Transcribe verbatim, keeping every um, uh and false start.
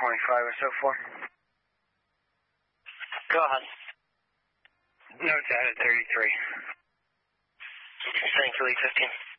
twenty-five or so for? Go ahead. No, it's at thirty-three. Thank you, Lee fifteen.